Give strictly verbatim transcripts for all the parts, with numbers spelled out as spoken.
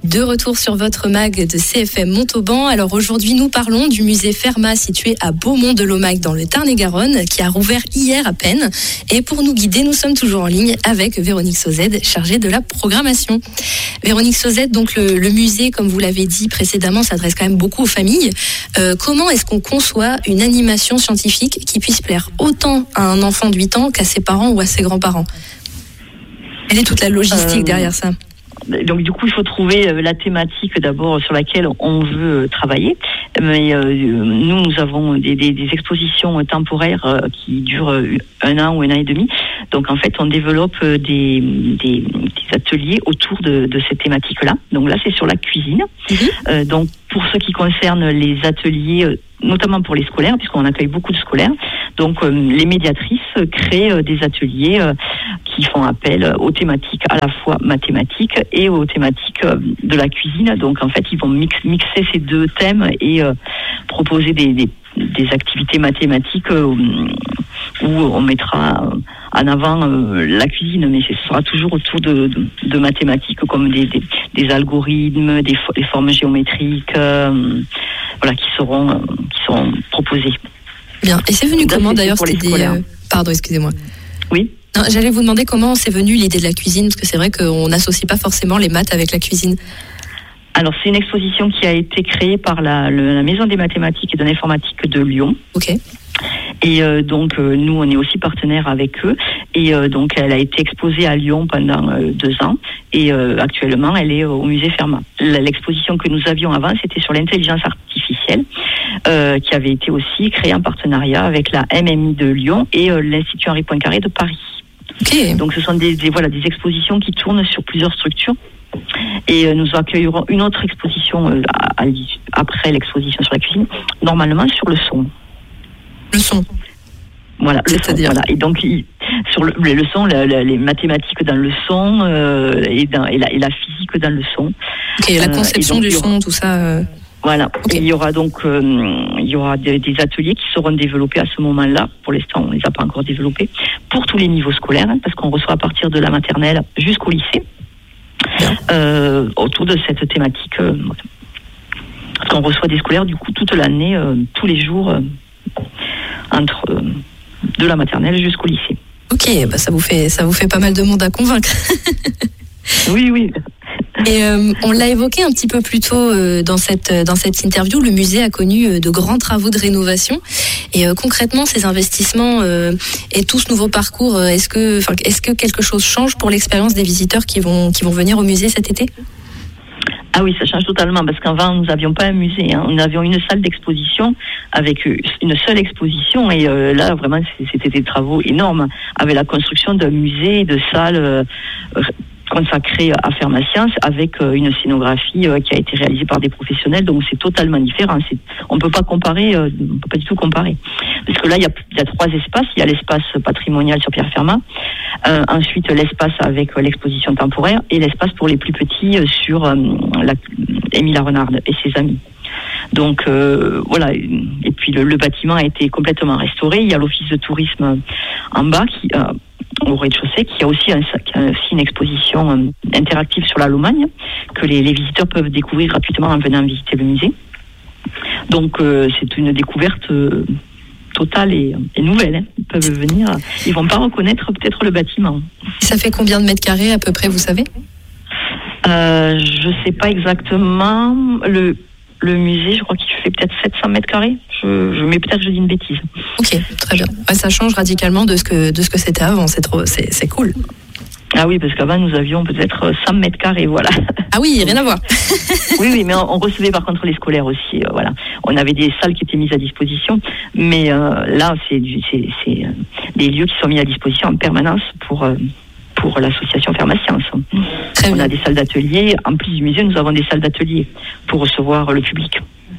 De retour sur votre mag de C F M Montauban. Alors aujourd'hui, nous parlons du musée Fermat situé à Beaumont-de-Lomac dans le Tarn-et-Garonne qui a rouvert hier à peine. Et pour nous guider, nous sommes toujours en ligne avec Véronique Sauzet, chargée de la programmation. Véronique Sauzet, donc le, le musée, comme vous l'avez dit précédemment, s'adresse quand même beaucoup aux familles. Euh, comment est-ce qu'on conçoit une animation scientifique qui puisse plaire autant à un enfant de huit ans qu'à ses parents ou à ses grands-parents ? Quelle est toute la logistique euh... derrière ça ? Donc du coup, il faut trouver la thématique d'abord sur laquelle on veut travailler. Mais euh, nous, nous avons des, des, des expositions temporaires euh, qui durent un an ou un an et demi. Donc en fait, on développe des, des, des ateliers autour de, de cette thématique-là. Donc là, c'est sur la cuisine. Mmh. Euh, donc pour ce qui concerne les ateliers, notamment pour les scolaires, puisqu'on accueille beaucoup de scolaires, donc euh, les médiatrices créent euh, des ateliers euh, qui font appel aux thématiques à la fois mathématiques et aux thématiques euh, de la cuisine. Donc en fait, ils vont mix, mixer ces deux thèmes et euh, proposer des, des, des activités mathématiques euh, où on mettra en avant euh, la cuisine, mais ce sera toujours autour de, de, de mathématiques comme des, des, des algorithmes, des, des formes géométriques, euh, voilà, qui seront, euh, qui seront proposées. Bien. Et c'est venu Là, comment c'est d'ailleurs c'était des... euh... Pardon, excusez-moi. Oui. Non, j'allais vous demander comment c'est venu l'idée de la cuisine, parce que c'est vrai qu'on n'associe pas forcément les maths avec la cuisine. Alors, c'est une exposition qui a été créée par la, le, la Maison des mathématiques et de l'informatique de Lyon. Ok. Et euh, donc, euh, nous, on est aussi partenaire avec eux. Et euh, donc, elle a été exposée à Lyon pendant euh, deux ans. Et euh, actuellement, elle est au musée Fermat. L'exposition que nous avions avant, c'était sur l'intelligence artificielle, euh, qui avait été aussi créée en partenariat avec la M M I de Lyon et euh, l'Institut Henri Poincaré de Paris. Okay. Donc, ce sont des, des, voilà, des expositions qui tournent sur plusieurs structures. Et euh, nous accueillerons une autre exposition euh, à, à, après l'exposition sur la cuisine, normalement sur le son. Le son. Voilà, le son, voilà. Et donc, il, sur le, le son, la, la, les mathématiques dans le son euh, et, dans, et, la, et la physique dans le son. Ok, la conception euh, donc, du son, tout ça. Euh... Voilà. Okay. Et il y aura donc euh, il y aura des, des ateliers qui seront développés à ce moment-là. Pour l'instant, on ne les a pas encore développés pour tous les niveaux scolaires, hein, parce qu'on reçoit à partir de la maternelle jusqu'au lycée euh, autour de cette thématique. Euh, parce qu'on reçoit des scolaires du coup toute l'année, euh, tous les jours. Euh, entre euh, de la maternelle jusqu'au lycée. Ok, bah ça vous fait ça vous fait pas mal de monde à convaincre. Oui, oui. Et euh, on l'a évoqué un petit peu plus tôt euh, dans cette dans cette interview. Le musée a connu euh, de grands travaux de rénovation. Et euh, concrètement, ces investissements euh, et tout ce nouveau parcours, euh, est-ce que enfin est-ce que quelque chose change pour l'expérience des visiteurs qui vont qui vont venir au musée cet été ? Ah oui, ça change totalement, parce qu'avant, nous n'avions pas un musée, hein. Nous avions une salle d'exposition avec une seule exposition, et euh, là, vraiment, c'était des travaux énormes, avec la construction d'un musée, de salles euh, consacrées à Fermat-Sciences, avec euh, une scénographie euh, qui a été réalisée par des professionnels, donc c'est totalement différent. C'est, on ne peut pas comparer, euh, on ne peut pas du tout comparer. Parce que là, il y a, il y a trois espaces. Il y a l'espace patrimonial sur Pierre Fermat, euh, ensuite l'espace avec euh, l'exposition temporaire, et l'espace pour les plus petits euh, sur euh, la, Émile Renard et ses amis. Donc euh, voilà, et puis le, le bâtiment a été complètement restauré. Il y a l'office de tourisme en bas, qui, euh, au rez-de-chaussée, qui a aussi, un, qui a aussi une exposition euh, interactive sur la Lomagne, que les, les visiteurs peuvent découvrir gratuitement en venant visiter le musée. Donc euh, c'est une découverte euh, totale et, et nouvelle. Hein. Ils peuvent venir, ils vont pas reconnaître peut-être le bâtiment. Ça fait combien de mètres carrés à peu près, vous savez ? euh, Je sais pas exactement. Le Le musée, je crois qu'il fait peut-être sept cents mètres carrés. Je, je, mais peut-être que je dis une bêtise. Ok, très bien. Ouais, ça change radicalement de ce que, de ce que c'était avant. C'est, trop, c'est, c'est cool. Ah oui, parce qu'avant, nous avions peut-être cent mètres carrés, voilà. Ah oui, rien à voir. Oui, oui, mais on, on recevait par contre les scolaires aussi, euh, voilà. On avait des salles qui étaient mises à disposition, mais euh, là, c'est, du, c'est, c'est euh, des lieux qui sont mis à disposition en permanence pour... Euh, pour l'association Fermat-Sciences. On a des salles d'atelier. En plus du musée, nous avons des salles d'atelier pour recevoir le public.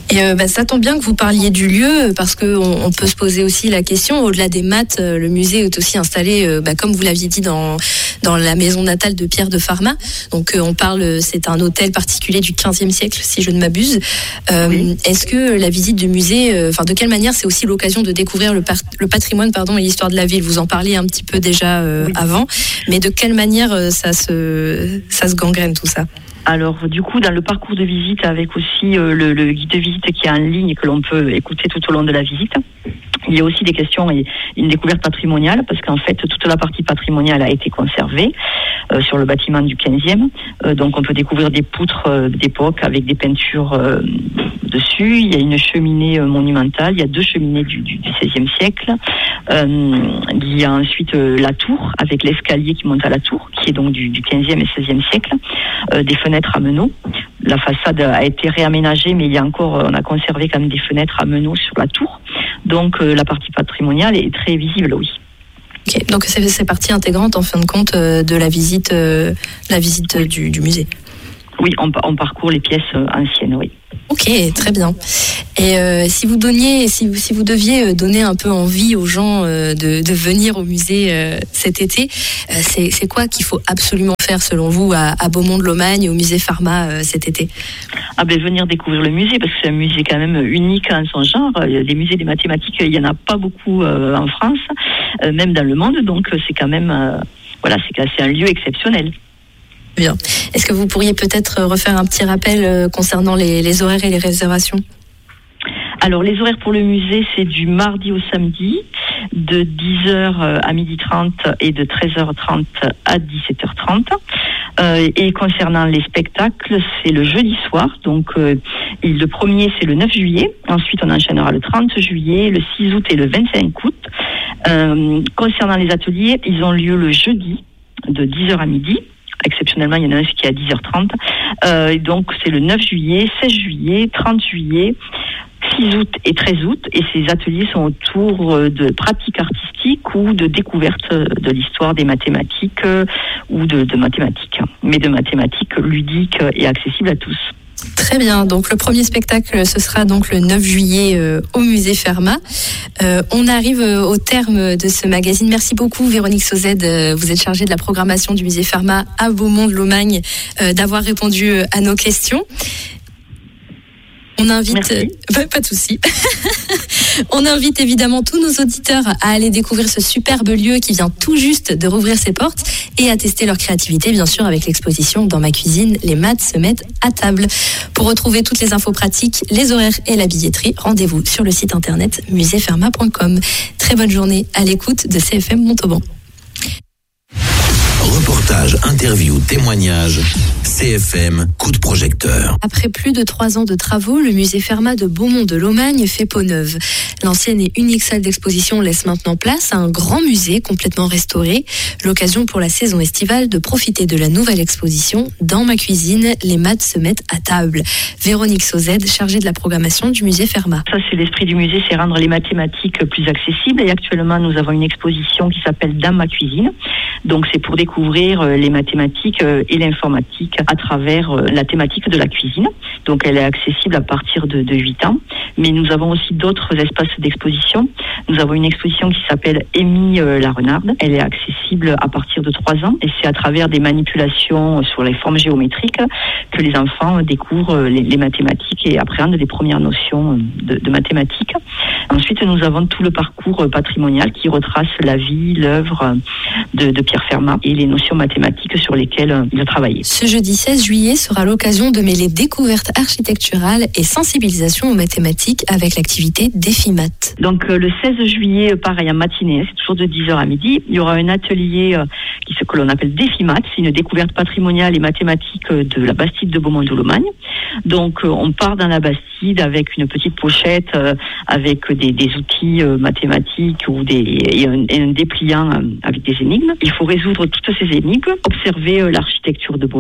Et euh, bah, ça tombe bien que vous parliez du lieu, parce qu'on on peut se poser aussi la question, au-delà des maths, euh, le musée est aussi installé, euh, bah, comme vous l'aviez dit, dans, dans la maison natale de Pierre de Farmat. Donc euh, on parle, c'est un hôtel particulier du quinzième siècle, si je ne m'abuse. Euh, oui. Est-ce que la visite du musée, enfin euh, de quelle manière c'est aussi l'occasion de découvrir le, par- le patrimoine pardon, et l'histoire de la ville? Vous en parliez un petit peu déjà euh, oui. avant, mais de quelle manière euh, ça, se, ça se gangrène tout ça? Alors, du coup, dans le parcours de visite, avec aussi euh, le, le guide de visite qui est en ligne et que l'on peut écouter tout au long de la visite, il y a aussi des questions et une découverte patrimoniale, parce qu'en fait, toute la partie patrimoniale a été conservée euh, sur le bâtiment du quinzième. Euh, donc, on peut découvrir des poutres euh, d'époque avec des peintures euh, dessus. Il y a une cheminée euh, monumentale. Il y a deux cheminées du, du, du seizième siècle. Euh, il y a ensuite euh, la tour, avec l'escalier qui monte à la tour, qui est donc du, du quinzième et seizième siècle. Euh, des fenêtres à meneaux. La façade a été réaménagée, mais il y a encore, on a conservé quand même des fenêtres à meneaux sur la tour. Donc euh, la partie patrimoniale est très visible, oui. Okay. Donc c'est, c'est partie intégrante en fin de compte euh, de la visite, euh, la visite oui. du, du musée. Oui, on, on parcourt les pièces euh, anciennes, oui. Ok, très bien. Et euh, si vous donniez, si vous, si vous deviez donner un peu envie aux gens euh, de, de venir au musée euh, cet été, euh, c'est, c'est quoi qu'il faut absolument faire selon vous à, à Beaumont-de-Lomagne, au musée Farmat euh, cet été? Ah ben venir découvrir le musée, parce que c'est un musée quand même unique en son genre. Les musées des mathématiques, il y en a pas beaucoup euh, en France, euh, même dans le monde, donc c'est quand même, euh, voilà, c'est, c'est un lieu exceptionnel. Bien. Est-ce que vous pourriez peut-être refaire un petit rappel concernant les, les horaires et les réservations? Alors, les horaires pour le musée, c'est du mardi au samedi, de dix heures à midi trente et de treize heures trente à dix-sept heures trente. Euh, et concernant les spectacles, c'est le jeudi soir. Donc, euh, le premier, c'est le neuf juillet. Ensuite, on enchaînera le trente juillet, le six août et le vingt-cinq août. Euh, concernant les ateliers, ils ont lieu le jeudi, de dix heures à midi. Exceptionnellement, il y en a un qui est à dix heures trente. Euh, donc, c'est le neuf juillet, seize juillet, trente juillet, six août et treize août. Et ces ateliers sont autour de pratiques artistiques ou de découvertes de l'histoire des mathématiques euh, ou de, de mathématiques, mais de mathématiques ludiques et accessibles à tous. Très bien, donc le premier spectacle, ce sera donc le neuf juillet euh, au musée Farmat. Euh, on arrive au terme de ce magazine. Merci beaucoup Véronique Sauzet, euh, vous êtes chargée de la programmation du musée Farmat à Beaumont-de-Lomagne, euh, d'avoir répondu à nos questions. On invite, euh, bah, pas de souci. On invite évidemment tous nos auditeurs à aller découvrir ce superbe lieu qui vient tout juste de rouvrir ses portes et à tester leur créativité, bien sûr, avec l'exposition Dans ma cuisine, les maths se mettent à table. Pour retrouver toutes les infos pratiques, les horaires et la billetterie, rendez-vous sur le site internet musée farmat point com. Très bonne journée à l'écoute de C F M Montauban. Reportage, interview, témoignage, C F M, coup de projecteur. Après plus de trois ans de travaux, le musée Farmat de Beaumont-de-Lomagne fait peau neuve. L'ancienne et unique salle d'exposition laisse maintenant place à un grand musée complètement restauré. L'occasion pour la saison estivale de profiter de la nouvelle exposition Dans ma cuisine, les maths se mettent à table. Véronique Sauzet, chargée de la programmation du musée Farmat. Ça, c'est l'esprit du musée, c'est rendre les mathématiques plus accessibles. Et actuellement, nous avons une exposition qui s'appelle Dans ma cuisine. Donc, c'est pour découvrir les mathématiques et l'informatique à travers la thématique de la cuisine. Donc, elle est accessible à partir de, de huit ans. Mais nous avons aussi d'autres espaces d'exposition. Nous avons une exposition qui s'appelle Amy la Renarde. Elle est accessible à partir de trois ans. Et c'est à travers des manipulations sur les formes géométriques que les enfants découvrent les, les mathématiques et appréhendent les premières notions de, de mathématiques. Ensuite, nous avons tout le parcours patrimonial qui retrace la vie, l'œuvre de, de Pierre Farmat et les notions mathématiques sur lesquelles il a travaillé. Ce jeudi seize juillet sera l'occasion de mêler découverte architecturale et sensibilisation aux mathématiques avec l'activité Défi Maths. Donc le seize juillet, pareil, en matinée, c'est toujours de dix heures à midi, il y aura un atelier qui ce que l'on appelle Défi Maths, c'est une découverte patrimoniale et mathématique de la Bastide de Beaumont-de-Lomagne. Donc on part dans la Bastide avec une petite pochette, avec des, des outils mathématiques ou des, et un, et un dépliant avec des énigmes. Il faut résoudre toutes ces énigmes, observer l'architecture de Beaumont,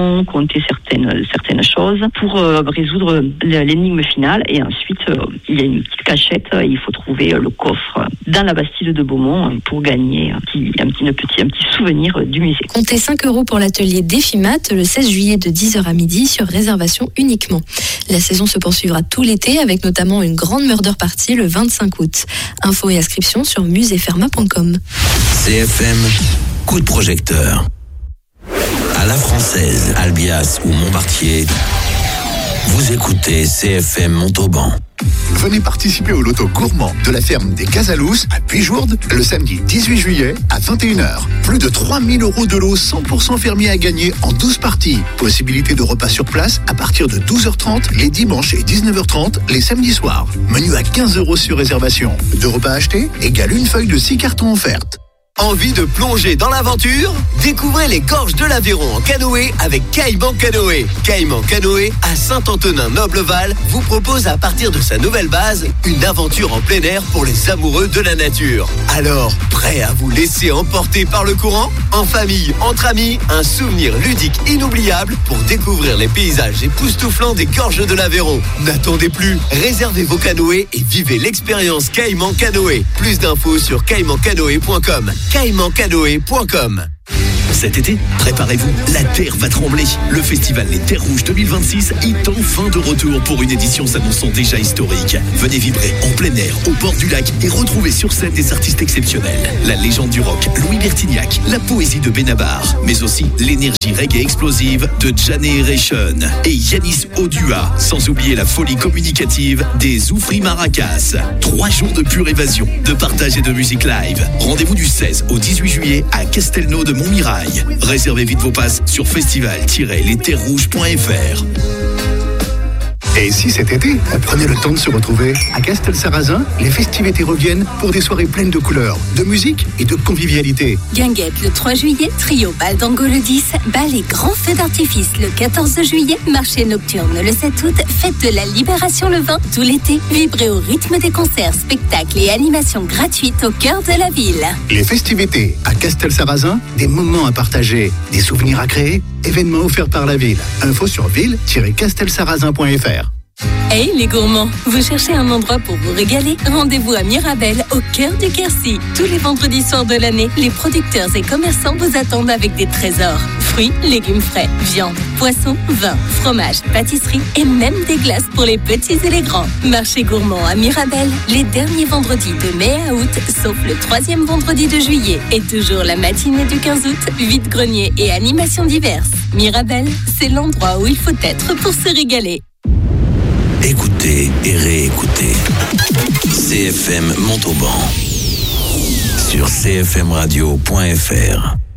noms, compter certaines certaines choses pour euh, résoudre l'énigme finale. Et ensuite, euh, il y a une petite cachette. Il faut trouver le coffre dans la Bastide de Beaumont pour gagner un petit, un petit, un petit, un petit souvenir du musée. Comptez cinq euros pour l'atelier Défimat le seize juillet de dix heures à midi sur réservation uniquement. La saison se poursuivra tout l'été avec notamment une grande murder party le vingt-cinq août. Infos et inscriptions sur musée fermat point com. C F M, coup de projecteur. À la Française, Albias ou Montmartier, vous écoutez C F M Montauban. Venez participer au loto gourmand de la ferme des Casalous à Puijourde le samedi dix-huit juillet à vingt et une heures. Plus de trois mille euros de lot cent pour cent fermier à gagner en douze parties. Possibilité de repas sur place à partir de douze heures trente les dimanches et dix-neuf heures trente les samedis soirs. Menu à quinze euros sur réservation. Deux repas achetés égale une feuille de six cartons offertes. Envie de plonger dans l'aventure? Découvrez les gorges de l'Aveyron en canoë avec Caïman Canoë. Caïman Canoë à Saint-Antonin-Nobleval vous propose à partir de sa nouvelle base une aventure en plein air pour les amoureux de la nature. Alors, prêt à vous laisser emporter par le courant? En famille, entre amis, un souvenir ludique inoubliable pour découvrir les paysages époustouflants des gorges de l'Aveyron. N'attendez plus, réservez vos canoës et vivez l'expérience Caïman Canoë. Plus d'infos sur caïman canoë point com. caïman canoë point com. Cet été, préparez-vous, la Terre va trembler. Le festival Les Terres Rouges deux mille vingt-six est enfin de retour pour une édition s'annonçant déjà historique. Venez vibrer en plein air, au bord du lac et retrouver sur scène des artistes exceptionnels. La légende du rock, Louis Bertignac, la poésie de Benabar, mais aussi l'énergie reggae explosive de Generation et Yanis Odua, sans oublier la folie communicative des Oufri Maracas. Trois jours de pure évasion, de partage et de musique live. Rendez-vous du seize au dix-huit juillet à Castelnau de Montmirail. Réservez vite vos passes sur festival tiret les terres rouges point f r. Et si cet été, prenez le temps de se retrouver à Castel-Sarrazin, les festivités reviennent pour des soirées pleines de couleurs, de musique et de convivialité. Guinguette le trois juillet, trio bal d'Ango le dix, bal et grand feu d'artifice le quatorze juillet, marché nocturne le sept août, fête de la Libération le vingt. Tout l'été, vibrez au rythme des concerts, spectacles et animations gratuites au cœur de la ville. Les festivités à Castel-Sarrazin, des moments à partager, des souvenirs à créer, événements offerts par la ville. Info sur ville tiret castel-sarrazin point f r. Hey les gourmands, vous cherchez un endroit pour vous régaler? Rendez-vous à Mirabel, au cœur du Quercy. Tous les vendredis soirs de l'année, les producteurs et commerçants vous attendent avec des trésors. Fruits, légumes frais, viande, poissons, vin, fromage, pâtisserie et même des glaces pour les petits et les grands. Marché gourmand à Mirabel, les derniers vendredis de mai à août, sauf le troisième vendredi de juillet. Et toujours la matinée du quinze août, vide-grenier et animations diverses. Mirabel, c'est l'endroit où il faut être pour se régaler. Écoutez et réécoutez C F M Montauban sur c f m radio point f r.